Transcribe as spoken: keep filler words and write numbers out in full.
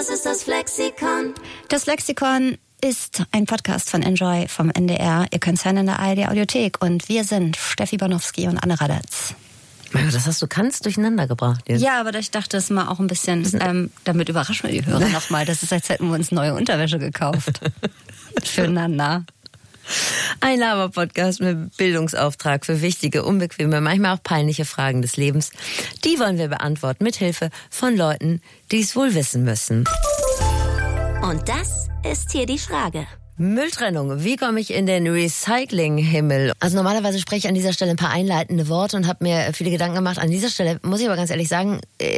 Das ist das Flexikon. Das Lexikon ist ein Podcast von Enjoy vom N D R. Ihr könnt es hören in der A R D Audiothek. Und wir sind Steffi Banowski und Anne Radatz. Das hast du ganz durcheinander gebracht. Jetzt. Ja, aber ich dachte, das mal auch ein bisschen, ähm, damit überraschen wir die Hörer nochmal. Das ist, als hätten wir uns neue Unterwäsche gekauft. Füreinander. Ein Laber-Podcast mit Bildungsauftrag für wichtige, unbequeme, manchmal auch peinliche Fragen des Lebens. Die wollen wir beantworten mit Hilfe von Leuten, die es wohl wissen müssen. Und das ist hier die Frage. Mülltrennung. Wie komme ich in den Recycling-Himmel? Also normalerweise spreche ich an dieser Stelle ein paar einleitende Worte und habe mir viele Gedanken gemacht. An dieser Stelle muss ich aber ganz ehrlich sagen,